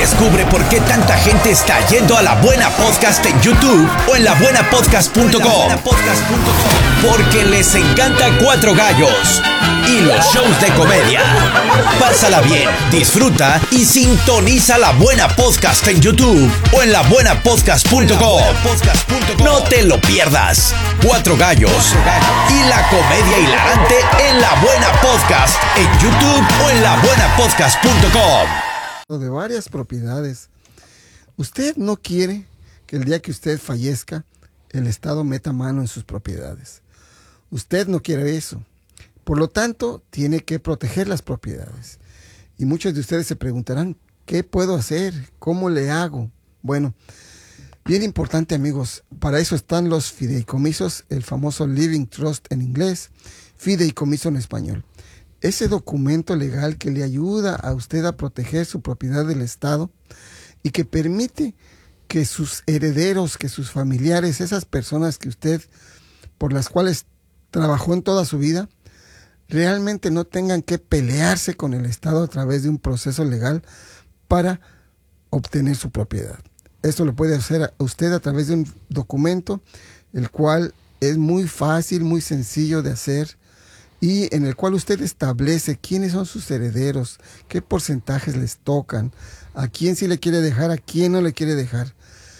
Descubre por qué tanta gente está yendo a La Buena Podcast en YouTube o en labuenapodcast.com. Porque les encanta Cuatro Gallos y los shows de comedia. Pásala bien, disfruta y sintoniza La Buena Podcast en YouTube o en labuenapodcast.com. No te lo pierdas. Cuatro Gallos y la comedia hilarante en La Buena Podcast en YouTube o en labuenapodcast.com. De varias propiedades. Usted no quiere que el día que usted fallezca el Estado meta mano en sus propiedades. Usted no quiere eso. Por lo tanto, tiene que proteger las propiedades. Y muchos de ustedes se preguntarán, ¿qué puedo hacer? ¿Cómo le hago? Bueno, bien importante, amigos, para eso están los fideicomisos, el famoso Living Trust en inglés, fideicomiso en español. Ese documento legal que le ayuda a usted a proteger su propiedad del Estado y que permite que sus herederos, que sus familiares, esas personas que usted, por las cuales trabajó en toda su vida, realmente no tengan que pelearse con el Estado a través de un proceso legal para obtener su propiedad. Esto lo puede hacer usted a través de un documento, el cual es muy fácil, muy sencillo de hacer, y en el cual usted establece quiénes son sus herederos, qué porcentajes les tocan, a quién sí le quiere dejar, a quién no le quiere dejar.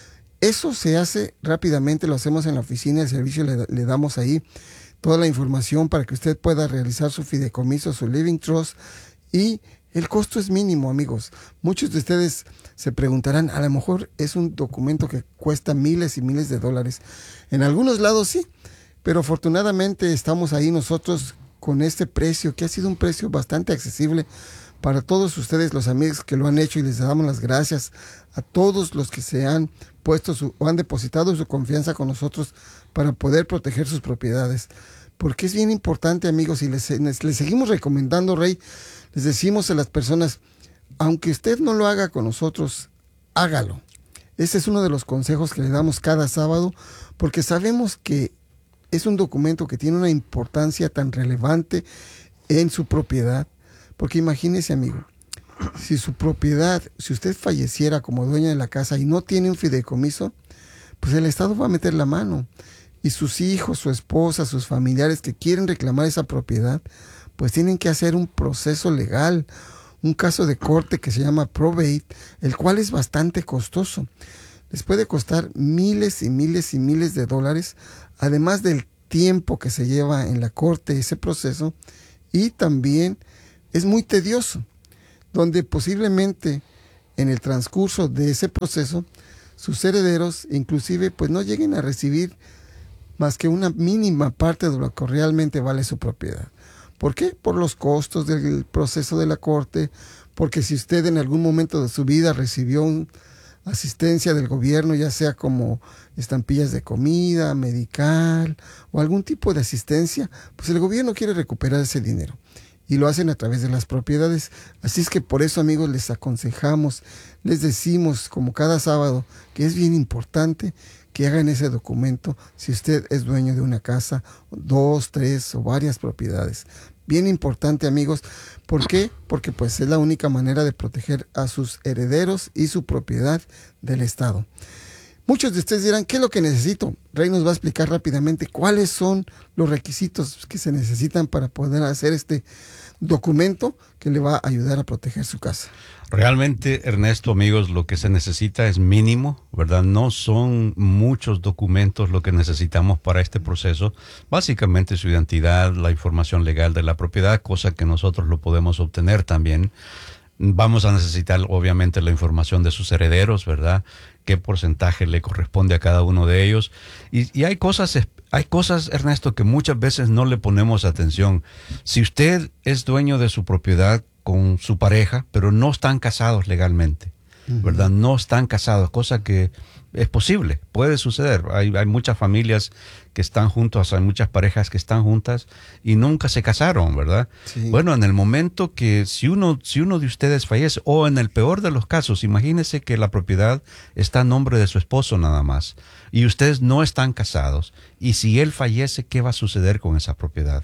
Eso se hace rápidamente, lo hacemos en la oficina de servicio, le damos ahí toda la información para que usted pueda realizar su fideicomiso, su Living Trust, y el costo es mínimo, amigos. Muchos de ustedes se preguntarán, a lo mejor es un documento que cuesta miles y miles de dólares. En algunos lados sí, pero afortunadamente estamos ahí nosotros con este precio, que ha sido un precio bastante accesible para todos ustedes, los amigos que lo han hecho, y les damos las gracias a todos los que se han puesto o han depositado su confianza con nosotros para poder proteger sus propiedades. Porque es bien importante, amigos, y les seguimos recomendando, Rey, les decimos a las personas, aunque usted no lo haga con nosotros, hágalo. Ese es uno de los consejos que le damos cada sábado, porque sabemos que es un documento que tiene una importancia tan relevante en su propiedad. Porque imagínese, amigo, si su propiedad, si usted falleciera como dueña de la casa y no tiene un fideicomiso, pues el Estado va a meter la mano. Y sus hijos, su esposa, sus familiares que quieren reclamar esa propiedad, pues tienen que hacer un proceso legal, un caso de corte que se llama probate, el cual es bastante costoso. Les puede costar miles y miles y miles de dólares, además del tiempo que se lleva en la corte ese proceso, y también es muy tedioso, donde posiblemente en el transcurso de ese proceso sus herederos inclusive pues no lleguen a recibir más que una mínima parte de lo que realmente vale su propiedad. ¿Por qué? Por los costos del proceso de la corte, porque si usted en algún momento de su vida recibió asistencia del gobierno, ya sea como estampillas de comida, medical o algún tipo de asistencia, pues el gobierno quiere recuperar ese dinero y lo hacen a través de las propiedades. Así es que por eso, amigos, les aconsejamos, les decimos como cada sábado que es bien importante que hagan ese documento si usted es dueño de una casa, 2, 3 o varias propiedades. Bien importante, amigos. ¿Por qué? Porque pues es la única manera de proteger a sus herederos y su propiedad del Estado. Muchos de ustedes dirán, ¿qué es lo que necesito? Rey nos va a explicar rápidamente cuáles son los requisitos que se necesitan para poder hacer este documento que le va a ayudar a proteger su casa. Realmente, Ernesto, amigos, lo que se necesita es mínimo, ¿verdad? No son muchos documentos lo que necesitamos para este proceso. Básicamente su identidad, la información legal de la propiedad, cosa que nosotros lo podemos obtener también. Vamos a necesitar, obviamente, la información de sus herederos, ¿verdad? Qué porcentaje le corresponde a cada uno de ellos. Y hay cosas, Ernesto, que muchas veces no le ponemos atención. Si usted es dueño de su propiedad con su pareja, pero no están casados legalmente, ¿verdad? No están casados, cosa que es posible, puede suceder. Hay muchas familias que están juntas, hay muchas parejas que están juntas y nunca se casaron, ¿verdad? Sí. Bueno, en el momento que si uno de ustedes fallece, o en el peor de los casos, imagínese que la propiedad está a nombre de su esposo nada más y ustedes no están casados, y si él fallece, ¿qué va a suceder con esa propiedad?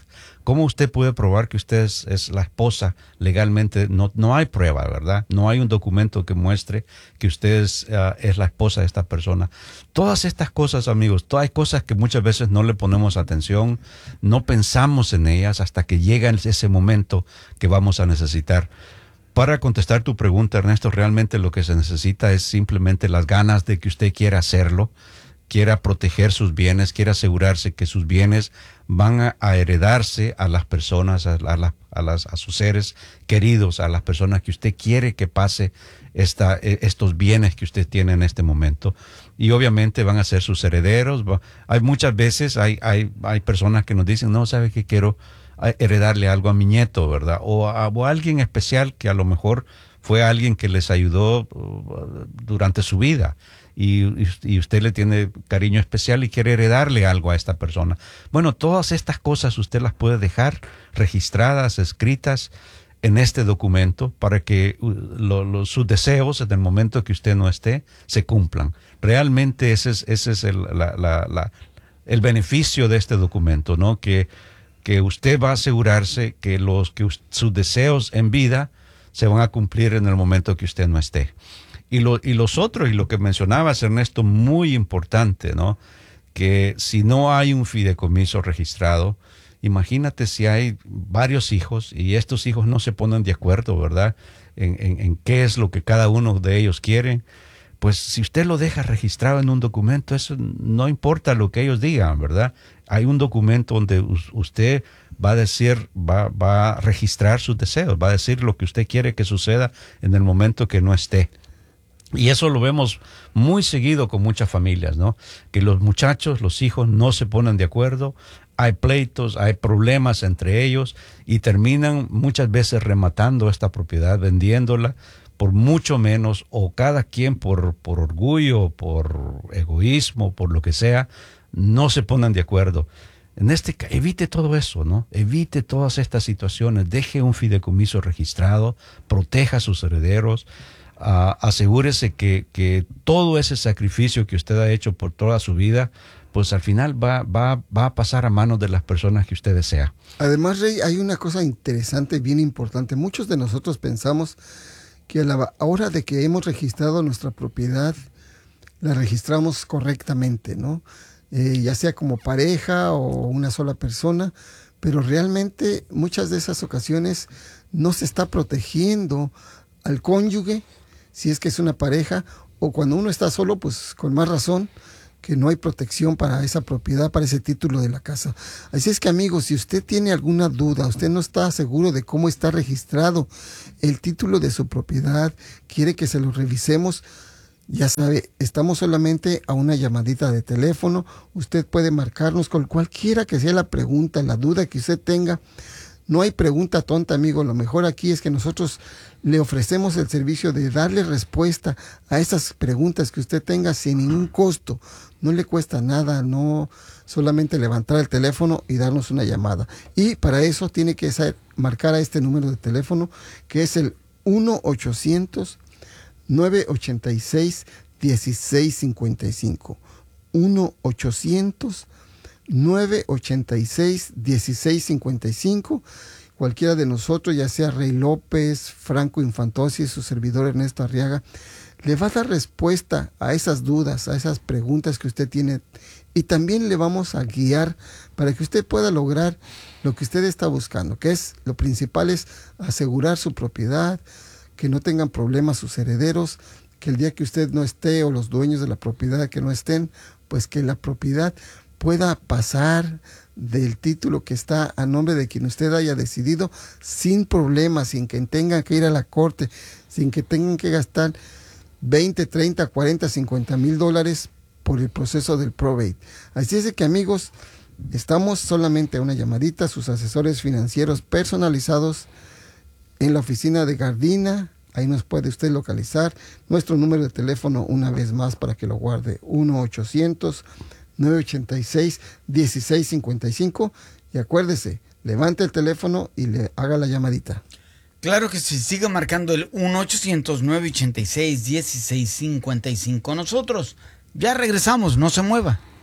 ¿Cómo usted puede probar que usted es la esposa legalmente? No hay prueba, ¿verdad? No hay un documento que muestre que usted es la esposa de esta persona. Todas estas cosas, amigos, hay cosas que muchas veces no le ponemos atención, no pensamos en ellas hasta que llega ese momento que vamos a necesitar. Para contestar tu pregunta, Ernesto, realmente lo que se necesita es simplemente las ganas de que usted quiera hacerlo, quiera proteger sus bienes, quiera asegurarse que sus bienes van a heredarse a las personas, a sus seres queridos, a las personas que usted quiere que pase estos bienes que usted tiene en este momento. Y obviamente van a ser sus herederos. Hay muchas veces, hay personas que nos dicen, no, ¿sabe qué? Quiero heredarle algo a mi nieto, ¿verdad? O a alguien especial que a lo mejor fue alguien que les ayudó durante su vida. Y usted le tiene cariño especial y quiere heredarle algo a esta persona. Bueno, todas estas cosas usted las puede dejar registradas, escritas en este documento para que sus deseos en el momento que usted no esté se cumplan. Realmente ese es el beneficio de este documento, ¿no? Que usted va a asegurarse que sus deseos en vida se van a cumplir en el momento que usted no esté. Y los otros, y lo que mencionabas, Ernesto, muy importante, ¿no? Que si no hay un fideicomiso registrado, imagínate si hay varios hijos y estos hijos no se ponen de acuerdo, ¿verdad? En qué es lo que cada uno de ellos quiere. Pues si usted lo deja registrado en un documento, eso no importa lo que ellos digan, ¿verdad? Hay un documento donde usted va a decir, va a registrar sus deseos, va a decir lo que usted quiere que suceda en el momento que no esté. Y eso lo vemos muy seguido con muchas familias, ¿no? Que los muchachos, los hijos no se ponen de acuerdo, hay pleitos, hay problemas entre ellos y terminan muchas veces rematando esta propiedad, vendiéndola por mucho menos, o cada quien por orgullo, por egoísmo, por lo que sea, no se ponen de acuerdo. Evite todo eso, ¿no? Evite todas estas situaciones, deje un fideicomiso registrado, proteja a sus herederos. Asegúrese que todo ese sacrificio que usted ha hecho por toda su vida, pues al final va a pasar a manos de las personas que usted desea. Además, Rey, hay una cosa interesante, bien importante. Muchos de nosotros pensamos que a la hora de que hemos registrado nuestra propiedad, la registramos correctamente, ¿no? Ya sea como pareja o una sola persona, pero realmente muchas de esas ocasiones no se está protegiendo al cónyuge, si es que es una pareja, o cuando uno está solo, pues con más razón que no hay protección para esa propiedad, para ese título de la casa. Así es que, amigos, si usted tiene alguna duda, usted no está seguro de cómo está registrado el título de su propiedad, quiere que se lo revisemos, ya sabe, estamos solamente a una llamadita de teléfono. Usted puede marcarnos con cualquiera que sea la pregunta, la duda que usted tenga. No hay pregunta tonta, amigo. Lo mejor aquí es que nosotros le ofrecemos el servicio de darle respuesta a esas preguntas que usted tenga sin ningún costo. No le cuesta nada, no solamente levantar el teléfono y darnos una llamada. Y para eso tiene que marcar a este número de teléfono, que es el 1-800-986-1655. 1-800-986-1655. Cualquiera de nosotros, ya sea Rey López, Franco Infantosi, su servidor Ernesto Arriaga, le va a dar respuesta a esas dudas, a esas preguntas que usted tiene, y también le vamos a guiar para que usted pueda lograr lo que usted está buscando, que es, lo principal es asegurar su propiedad, que no tengan problemas sus herederos, que el día que usted no esté o los dueños de la propiedad que no estén, pues que la propiedad pueda pasar del título que está a nombre de quien usted haya decidido sin problemas, sin que tengan que ir a la corte, sin que tengan que gastar 20, 30, 40, 50 mil dólares por el proceso del probate. Así es de que, amigos, estamos solamente a una llamadita, sus asesores financieros personalizados en la oficina de Gardina. Ahí nos puede usted localizar. Nuestro número de teléfono, una vez más, para que lo guarde, 1-800-986-1655. Y acuérdese, levante el teléfono y le haga la llamadita. Claro que sí, siga marcando el 1-800-986-1655. Nosotros ya regresamos, no se mueva.